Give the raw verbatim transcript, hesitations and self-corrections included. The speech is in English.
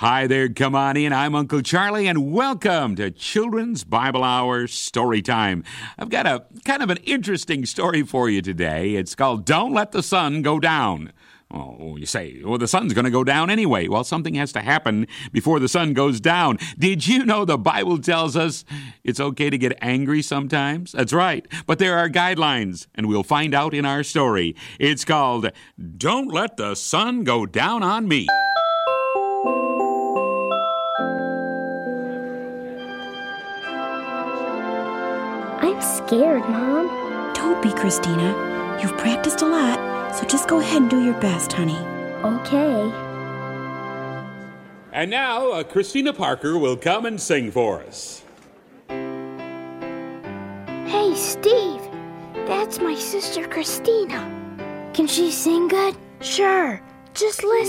Hi there, come on in. I'm Uncle Charlie, and welcome to Children's Bible Hour Story Time. I've got a kind of an interesting story for you today. It's called Don't Let the Sun Go Down. Oh, you say, well, the sun's going to go down anyway. Well, something has to happen before the sun goes down. Did you know the Bible tells us it's okay to get angry sometimes? That's right. But there are guidelines, and we'll find out in our story. It's called Don't Let the Sun Go Down on Me. I'm scared, Mom. Don't be, Christina. You've practiced a lot, so just go ahead and do your best, honey. Okay. And now, uh, Christina Parker will come and sing for us. Hey, Steve. That's my sister, Christina. Can she sing good? Sure. Just listen.